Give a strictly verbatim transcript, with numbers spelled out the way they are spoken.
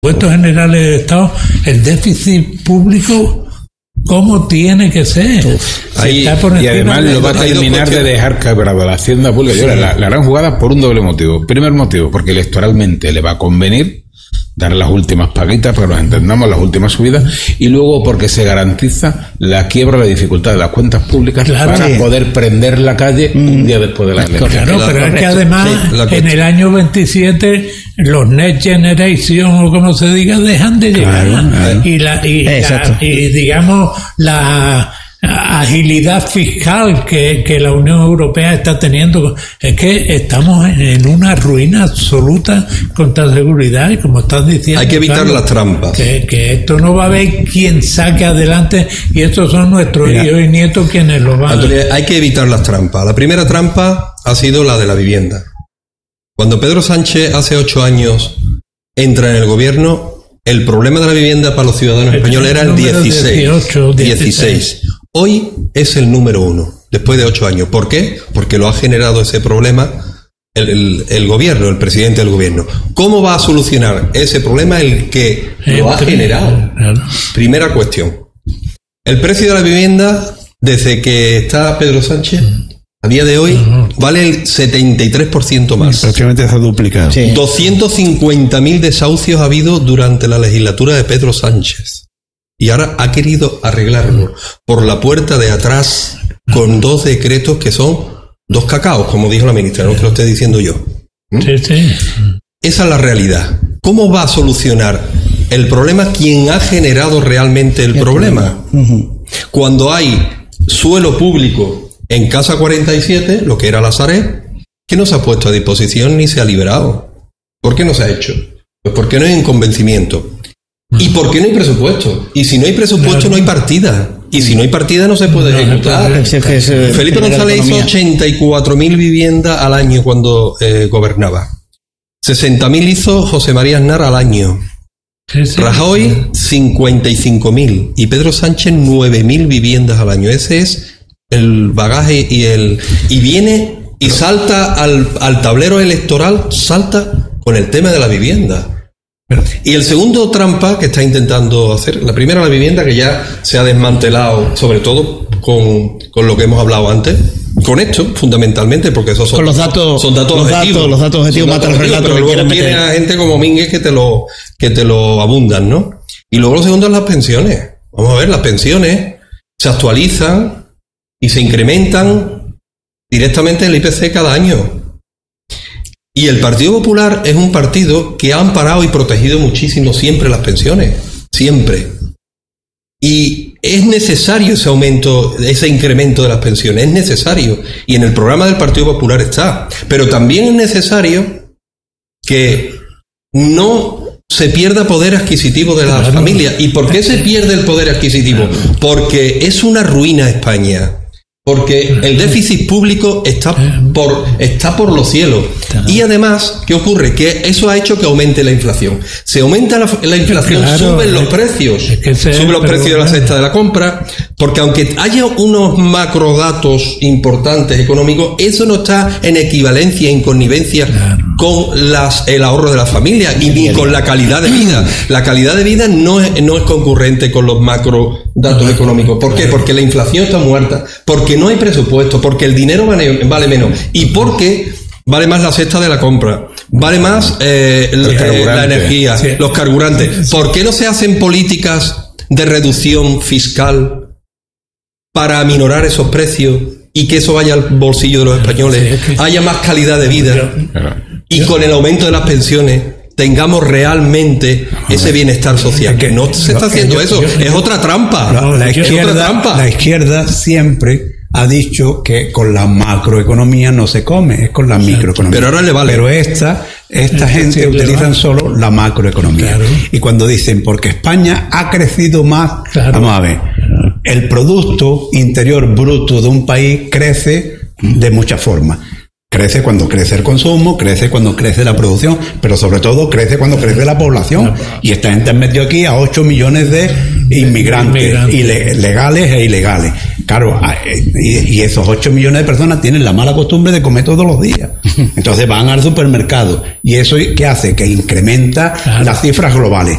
presupuestos generales del Estado, el déficit público, ¿cómo tiene que ser? Ahí, y además lo va a terminar de dejar quebrado la hacienda pública. Sí. La, la gran jugada por un doble motivo. Primer motivo, porque electoralmente le va a convenir dar las últimas paguitas, para que nos entendamos, las últimas subidas, y luego porque se garantiza la quiebra, la dificultad de las cuentas públicas, claro, para sí. poder prender la calle mm. un día después de la elección. Claro, pero correcto. Es que además sí, en el año veintisiete los Next Generation, o como se diga, dejan de llegar. Claro, y, la, y, la, y digamos la agilidad fiscal que, que la Unión Europea está teniendo, es que estamos en una ruina absoluta contra seguridad, y como estás diciendo, hay que evitar Carlos, las trampas, que, que esto no va a haber quien saque adelante, y estos son nuestros Mira, hijos y nietos quienes lo van Antonio, hay que evitar las trampas. La primera trampa ha sido la de la vivienda. Cuando Pedro Sánchez hace ocho años entra en el gobierno, el problema de la vivienda para los ciudadanos españoles era el dieciséis, dieciocho, dieciséis. Hoy es el número uno, después de ocho años. ¿Por qué? Porque lo ha generado ese problema el, el, el gobierno, el presidente del gobierno. ¿Cómo va a solucionar ese problema el que lo ha generado? Primera cuestión. El precio de la vivienda, desde que está Pedro Sánchez, a día de hoy, vale el setenta y tres por ciento más. Prácticamente se ha duplicado. Sí. doscientos cincuenta mil desahucios ha habido durante la legislatura de Pedro Sánchez. Y ahora ha querido arreglarlo por la puerta de atrás con dos decretos que son dos cacaos, como dijo la ministra, no que lo esté diciendo yo. ¿Mm? Sí, sí. Esa es la realidad. ¿Cómo va a solucionar el problema quien ha generado realmente el problema? Uh-huh. Cuando hay suelo público en Casa cuarenta y siete, lo que era la Sareb, que no se ha puesto a disposición ni se ha liberado. ¿Por qué no se ha hecho? Pues porque no hay un convencimiento. ¿Y por qué no hay presupuesto? Y si no hay presupuesto, claro, no hay partida. Y si no hay partida, no se puede no, ejecutar. No, se puede, se Felipe González hizo ochenta y cuatro mil viviendas al año cuando eh, gobernaba. sesenta mil hizo José María Aznar al año. Sí, sí. Rajoy, cincuenta y cinco mil. Y Pedro Sánchez, nueve mil viviendas al año. Ese es el bagaje y el... Y viene y salta al, al tablero electoral, salta con el tema de la vivienda. Y el segundo trampa que está intentando hacer, la primera la vivienda, que ya se ha desmantelado, sobre todo con, con lo que hemos hablado antes, con esto fundamentalmente, porque esos son, con los datos, son datos los objetivos. Datos, los datos objetivos matan el relato. Pero luego tiene a gente como Mínguez que te lo, que te lo abundan, ¿no? Y luego lo segundo es las pensiones. Vamos a ver, las pensiones se actualizan y se incrementan directamente en el I P C cada año. Y el Partido Popular es un partido que ha amparado y protegido muchísimo siempre las pensiones, siempre. Y es necesario ese aumento, ese incremento de las pensiones, es necesario. Y en el programa del Partido Popular está. Pero también es necesario que no se pierda poder adquisitivo de las familias. ¿Y por qué se pierde el poder adquisitivo? Porque es una ruina España. Porque el déficit público está por, está por los cielos. Y además, ¿qué ocurre? Que eso ha hecho que aumente la inflación. Se aumenta la, la inflación, claro, suben los precios. Es que sea, suben los precios bueno. de la cesta de la compra. Porque aunque haya unos macrodatos importantes económicos, eso no está en equivalencia, en connivencia claro. con las, el ahorro de la familia y ni con la calidad de vida. La calidad de vida no es, no es concurrente con los macrodatos económicos. ¿Por qué? Porque la inflación está muerta. Porque no hay presupuesto, porque el dinero vale, vale menos y porque vale más la cesta de la compra, vale más eh, eh, la energía, sí. los carburantes. ¿Por qué no se hacen políticas de reducción fiscal para aminorar esos precios y que eso vaya al bolsillo de los españoles, haya más calidad de vida y con el aumento de las pensiones tengamos realmente ese bienestar social? Que no se está haciendo eso, es otra trampa. No, la izquierda, otra trampa. La izquierda siempre ha dicho que con la macroeconomía no se come, es con la microeconomía. Pero ahora le vale. Pero esta, esta gente utilizan solo la macroeconomía. Claro. Y cuando dicen, porque España ha crecido más, claro. vamos a ver, el Producto Interior Bruto de un país crece de muchas formas. Crece cuando crece el consumo, crece cuando crece la producción, pero sobre todo crece cuando crece la población. Y esta gente metió aquí a ocho millones de inmigrantes, inmigrantes. Ile- legales e ilegales. Claro, y, y esos ocho millones de personas tienen la mala costumbre de comer todos los días. Entonces van al supermercado. ¿Y eso qué hace? Que incrementa claro. las cifras globales.